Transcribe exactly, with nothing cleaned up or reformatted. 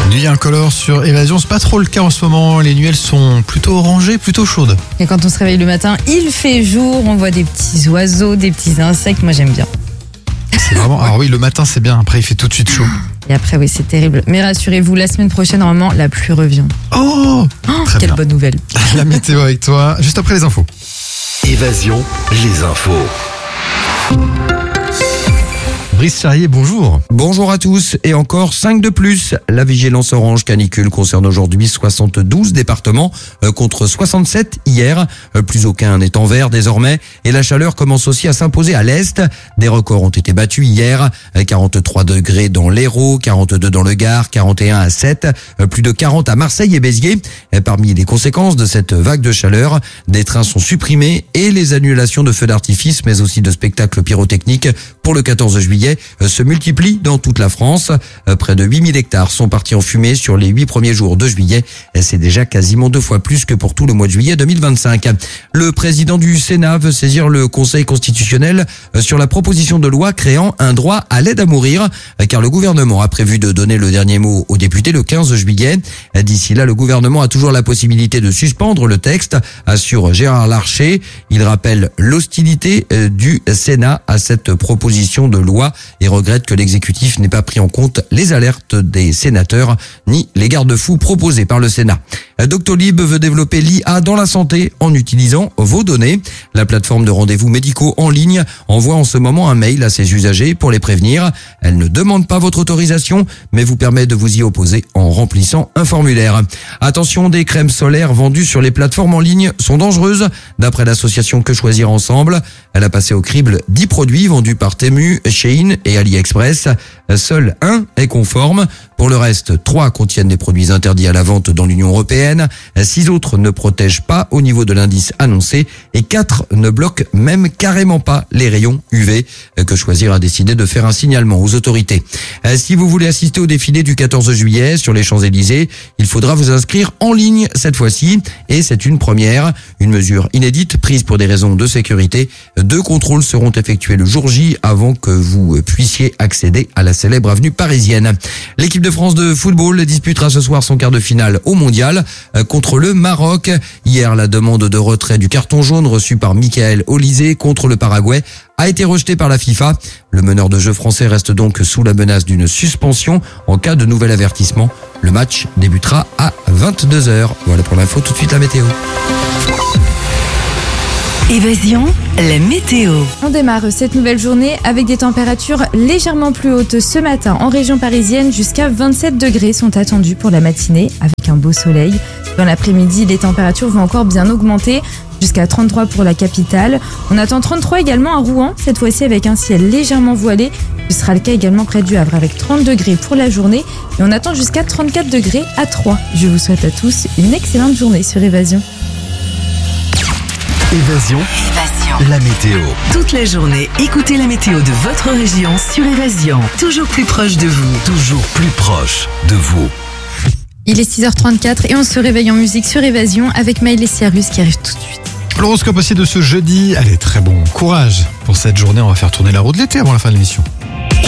Nuit incolore sur Évasion, c'est pas trop le cas en ce moment. Les nuits elles sont plutôt orangées, plutôt chaudes. Et quand on se réveille le matin, il fait jour, on voit des petits oiseaux, des petits insectes. Moi j'aime bien. C'est vraiment. Alors oui, le matin c'est bien. Après il fait tout de suite chaud. Et après oui, c'est terrible. Mais rassurez-vous, la semaine prochaine normalement la pluie revient. Oh, Oh, très quelle bien. bonne nouvelle. La météo avec toi, juste après les infos. Évasion, les infos. Brice Charrier, bonjour. Bonjour à tous et encore cinq de plus. La vigilance orange canicule concerne aujourd'hui soixante-douze départements euh, contre soixante-sept hier. Euh, plus aucun n'est en vert désormais et la chaleur commence aussi à s'imposer à l'est. Des records ont été battus hier. Euh, quarante-trois degrés dans l'Hérault, quarante-deux dans le Gard, quarante et un à Sète, euh, plus de quarante à Marseille et Béziers. Euh, parmi les conséquences de cette vague de chaleur, des trains sont supprimés et les annulations de feux d'artifice mais aussi de spectacles pyrotechniques pour le quatorze juillet se multiplient dans toute la France. Près de huit mille hectares sont partis en fumée sur les huit premiers jours de juillet. C'est déjà quasiment deux fois plus que pour tout le mois de juillet deux mille vingt-cinq. Le président du Sénat veut saisir le Conseil constitutionnel sur la proposition de loi créant un droit à l'aide à mourir, car le gouvernement a prévu de donner le dernier mot aux députés le quinze juillet. D'ici là, le gouvernement a toujours la possibilité de suspendre le texte, assure Gérard Larcher. Il rappelle l'hostilité du Sénat à cette proposition de loi et regrette que l'exécutif n'ait pas pris en compte les alertes des sénateurs ni les garde-fous proposés par le Sénat. Doctolib veut développer l'I A dans la santé en utilisant vos données. La plateforme de rendez-vous médicaux en ligne envoie en ce moment un mail à ses usagers pour les prévenir. Elle ne demande pas votre autorisation, mais vous permet de vous y opposer en remplissant un formulaire. Attention, des crèmes solaires vendues sur les plateformes en ligne sont dangereuses. D'après l'association Que Choisir Ensemble, elle a passé au crible dix produits vendus par Temu, Shein et AliExpress. Seul un est conforme. Pour le reste, trois contiennent des produits interdits à la vente dans l'Union européenne. Six autres ne protègent pas au niveau de l'indice annoncé et quatre ne bloquent même carrément pas les rayons U V. Que Choisir a décidé de faire un signalement aux autorités. Si vous voulez assister au défilé du quatorze juillet sur les Champs-Élysées, il faudra vous inscrire en ligne cette fois-ci et c'est une première, une mesure inédite prise pour des raisons de sécurité. Deux contrôles seront effectués le jour J avant que vous puissiez accéder à la célèbre avenue parisienne. L'équipe de France de football disputera ce soir son quart de finale au mondial contre le Maroc. Hier, la demande de retrait du carton jaune reçu par Michael Olise contre le Paraguay a été rejetée par la FIFA. Le meneur de jeu français reste donc sous la menace d'une suspension en cas de nouvel avertissement. Le match débutera à vingt-deux heures. Voilà pour l'info, tout de suite la météo. Évasion, la météo. On démarre cette nouvelle journée avec des températures légèrement plus hautes ce matin en région parisienne. Jusqu'à vingt-sept degrés sont attendus pour la matinée avec un beau soleil. Dans l'après-midi, les températures vont encore bien augmenter jusqu'à trente-trois pour la capitale. On attend trente-trois également à Rouen, cette fois-ci avec un ciel légèrement voilé. Ce sera le cas également près du Havre avec trente degrés pour la journée. Et on attend jusqu'à trente-quatre degrés à Troyes. Je vous souhaite à tous une excellente journée sur Évasion. Évasion, Évasion. la météo. Toute la journée, écoutez la météo de votre région sur Évasion. Toujours plus proche de vous. Toujours plus proche de vous. Il est six heures trente-quatre et on se réveille en musique sur Évasion avec Miley Cyrus qui arrive tout de suite. L'horoscope aussi de ce jeudi, allez, très bon courage pour cette journée. On va faire tourner la roue de l'été avant la fin de l'émission.